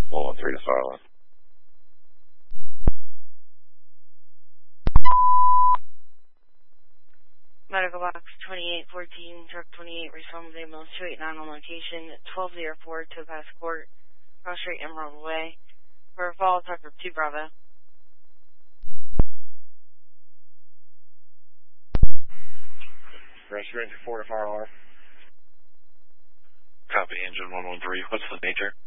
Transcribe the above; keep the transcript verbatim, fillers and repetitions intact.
one one three to fire alarm. Medical box twenty-eight fourteen, truck twenty-eight, respond with ambulance two eight nine on location, twelve oh four, Topaz Court, Cross Street, Emerald Way. For a fall, Tucker two Bravo. Rescue Ranger four to fire alarm. Copy, engine one one three. What's the nature?